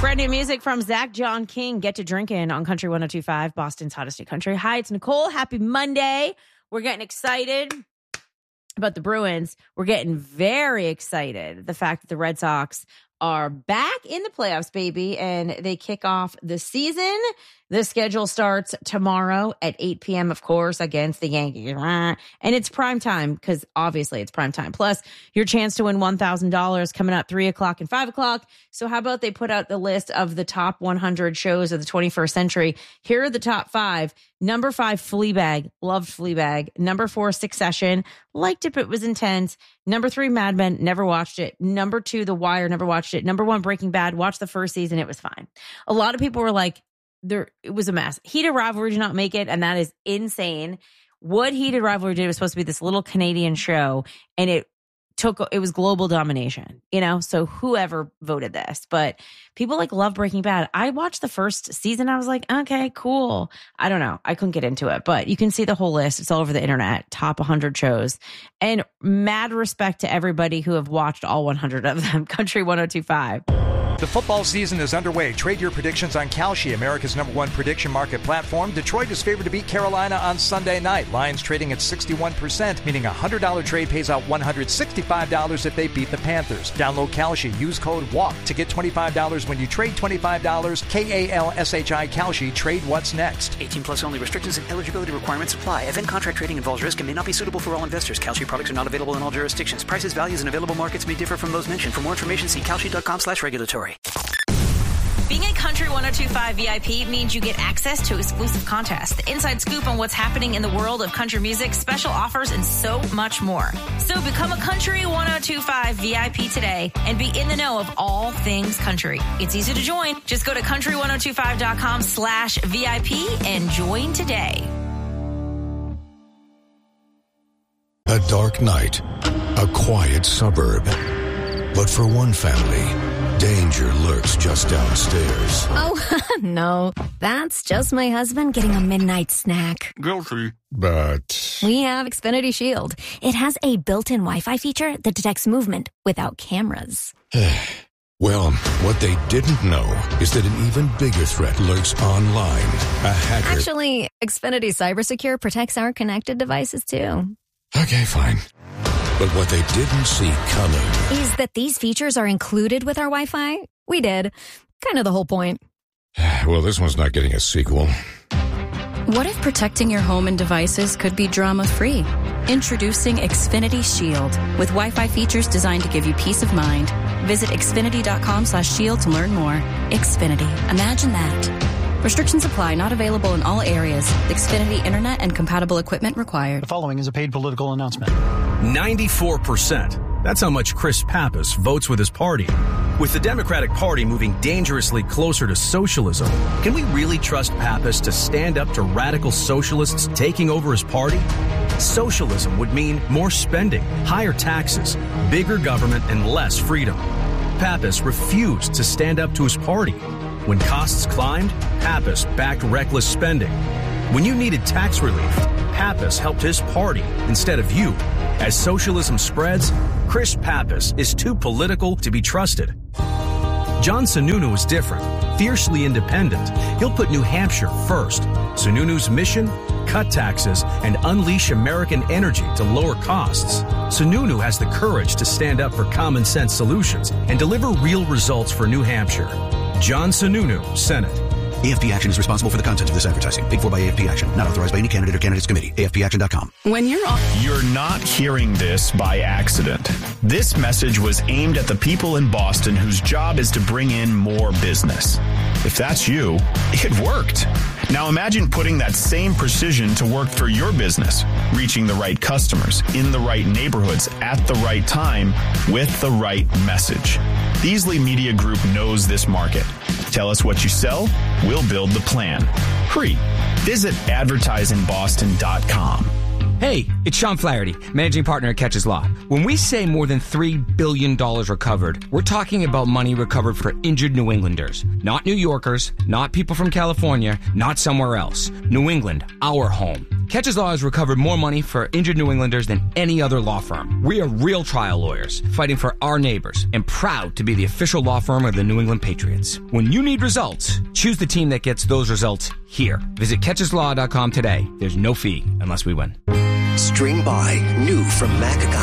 Brand new music from Zach John King, Get to Drinkin' on Country 102.5, Boston's hottest new country. Hi, it's Nicole. Happy Monday. We're getting excited about the Bruins. We're getting very excited. The fact that the Red Sox are back in the playoffs, baby, and they kick off the season. The schedule starts tomorrow at 8 p.m., of course, against the Yankees. And it's prime time because obviously it's prime time. Plus, your chance to win $1,000 coming up 3 o'clock and 5 o'clock. So how about they put out the list of the top 100 shows of the 21st century? Here are the top 5. Number 5, Fleabag. Loved Fleabag. Number 4, Succession. Liked it, but it was intense. Number 3, Mad Men. Never watched it. Number 2, The Wire. Never watched it. Number 1, Breaking Bad. Watched the first season. It was fine. A lot of people were like, it was a mess. Heated Rivalry did not make it, and that is insane. What Heated Rivalry did was supposed to be this little Canadian show, and it was global domination, so whoever voted this. But people love Breaking Bad. I watched the first season. I was like, okay, cool. I don't know. I couldn't get into it, but you can see the whole list. It's all over the internet, top 100 shows. And mad respect to everybody who have watched all 100 of them. Country 102.5. The football season is underway. Trade your predictions on Kalshi, America's #1 prediction market platform. Detroit is favored to beat Carolina on Sunday night. Lions trading at 61%, meaning a $100 trade pays out $165 if they beat the Panthers. Download Kalshi. Use code WALK to get $25 when you trade $25. Kalshi. Kalshi. Trade what's next. 18 plus only. Restrictions and eligibility requirements apply. Event contract trading involves risk and may not be suitable for all investors. Kalshi products are not available in all jurisdictions. Prices, values, and available markets may differ from those mentioned. For more information, see kalshi.com/regulatory. Being a Country 102.5 VIP means you get access to exclusive contests, the inside scoop on what's happening in the world of country music, special offers, and so much more. So become a Country 102.5 VIP today and be in the know of all things country. It's easy to join. Just go to country1025.com/VIP and join today. A dark night, a quiet suburb. But for one family, danger lurks just downstairs. Oh, no. That's just my husband getting a midnight snack. Guilty. But we have Xfinity Shield. It has a built-in Wi-Fi feature that detects movement without cameras. Well, what they didn't know is that an even bigger threat lurks online. A hacker. Actually, Xfinity CyberSecure protects our connected devices, too. Okay, fine. But what they didn't see coming is that these features are included with our Wi-Fi. We did. Kind of the whole point. Well, this one's not getting a sequel. What if protecting your home and devices could be drama-free? Introducing Xfinity Shield with Wi-Fi features designed to give you peace of mind. Visit xfinity.com/shield to learn more. Xfinity. Imagine that. Restrictions apply. Not available in all areas. Xfinity Internet and compatible equipment required. The following is a paid political announcement. 94%. That's how much Chris Pappas votes with his party. With the Democratic Party moving dangerously closer to socialism, can we really trust Pappas to stand up to radical socialists taking over his party? Socialism would mean more spending, higher taxes, bigger government, and less freedom. Pappas refused to stand up to his party. When costs climbed, Pappas backed reckless spending. When you needed tax relief, Pappas helped his party instead of you. As socialism spreads, Chris Pappas is too political to be trusted. John Sununu is different, fiercely independent. He'll put New Hampshire first. Sununu's mission? Cut taxes and unleash American energy to lower costs. Sununu has the courage to stand up for common sense solutions and deliver real results for New Hampshire. John Sununu, Senate. AFP Action is responsible for the content of this advertising. Paid for by AFP Action. Not authorized by any candidate or candidates committee. AFPAction.com. You're not hearing this by accident. This message was aimed at the people in Boston whose job is to bring in more business. If that's you, it worked. Now imagine putting that same precision to work for your business, reaching the right customers, in the right neighborhoods, at the right time, with the right message. Beasley Media Group knows this market. Tell us what you sell, we'll build the plan. Free. Visit advertisingboston.com. Hey, it's Sean Flaherty, managing partner at Catches Law. When we say more than $3 billion recovered, we're talking about money recovered for injured New Englanders. Not New Yorkers, not people from California, not somewhere else. New England, our home. Catches Law has recovered more money for injured New Englanders than any other law firm. We are real trial lawyers fighting for our neighbors and proud to be the official law firm of the New England Patriots. When you need results, choose the team that gets those results here. Visit catcheslaw.com today. There's no fee unless we win. Stream by new from Mac